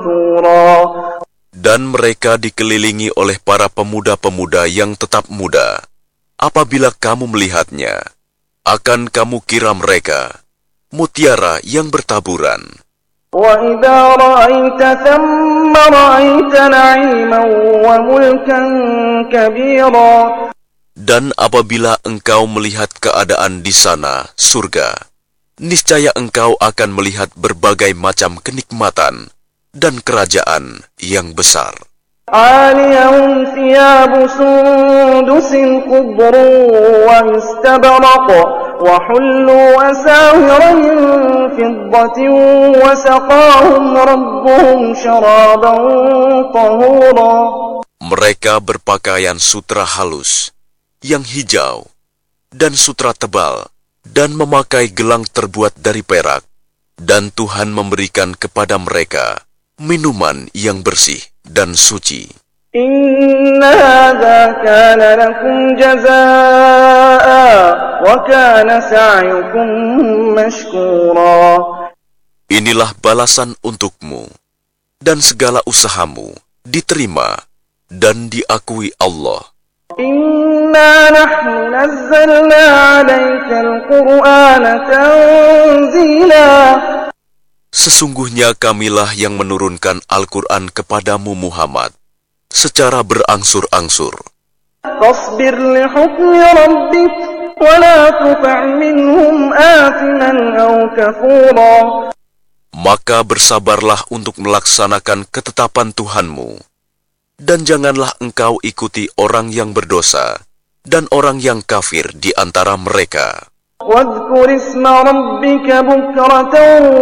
Dan mereka dikelilingi oleh para pemuda-pemuda yang tetap muda. Apabila kamu melihatnya, akan kamu kira mereka mutiara yang bertaburan. وَإِذَا رَأَيْتَ ثَمَّ رَأَيْتَ نَعِيمًا وَمُلْكًا كَبِيرًا. Dan apabila engkau melihat keadaan di sana, surga, niscaya engkau akan melihat berbagai macam kenikmatan dan kerajaan yang besar. عَالِيَهُمْ ثِيَابُ سُنْدُسٍ خُضْرٌ وَإِسْتَبْرَقٌ وَحُلُّوا أَسَاوِرَ مِنْ فِضَّةٍ وَسَقَاهُمْ رَبُّهُمْ شَرَابًا طَهُورًا. Mereka berpakaian sutra halus, yang hijau, dan sutra tebal, dan memakai gelang terbuat dari perak, dan Tuhan memberikan kepada mereka minuman yang bersih dan suci. Inna hadza kana lakum jazaa'a wa kana sa'yukum mashkura. Inilah balasan untukmu, dan segala usahamu diterima dan diakui Allah. Inna nahnu nazzalna 'alaika al-Qur'ana tanzila. Sesungguhnya kamilah yang menurunkan Al-Quran kepadamu Muhammad secara berangsur-angsur. Fasbir li hukmi rabbik wa la tuti' minhum athiman aw kafura. Maka bersabarlah untuk melaksanakan ketetapan Tuhanmu, dan janganlah engkau ikuti orang yang berdosa dan orang yang kafir di antara mereka. وَاذْكُرِ اسْمَ رَبِّكَ بُكْرَةً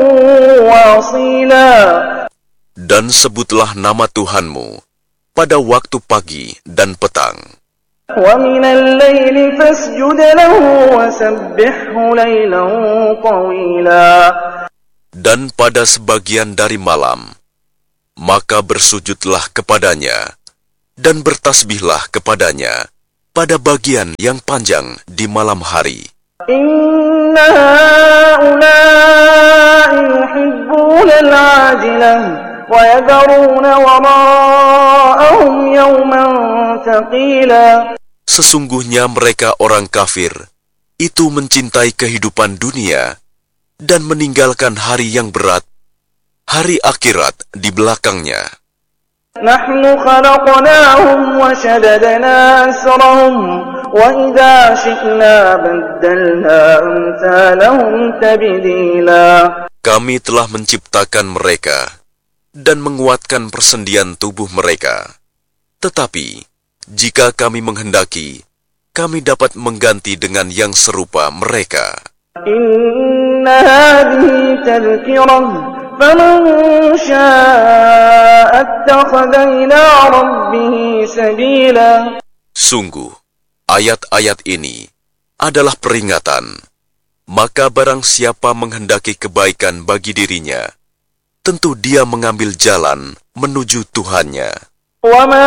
وَأَصِيلًا. Dan sebutlah nama Tuhanmu pada waktu pagi dan petang. وَمِنَ اللَّيْلِ فَاسْجُدْ لَهُ وَسَبِّحْهُ لَيْلًا طَوِيلًا. Dan pada sebagian dari malam, maka bersujudlah kepadanya, dan bertasbihlah kepadanya pada bagian yang panjang di malam hari. Inna ha'ula'i yuhibbuna al-'ajilah wa yadharuna wara'ahum yawman thaqila. Sesungguhnya mereka orang kafir itu mencintai kehidupan dunia dan meninggalkan hari yang berat, hari akhirat di belakangnya. Nahnu khalaqnahum wa shaddadna asrahum wa idza syi'na baddalna amsalahum tabdila. Kami telah menciptakan mereka dan menguatkan persendian tubuh mereka. Tetapi jika kami menghendaki, kami dapat mengganti dengan yang serupa mereka. Inna hadhihi tadhkirah faman syaa'a ittakhadha ila rabbih sabila. Sungguh, ayat-ayat ini adalah peringatan. Maka barang siapa menghendaki kebaikan bagi dirinya, tentu dia mengambil jalan menuju Tuhannya. Wa ma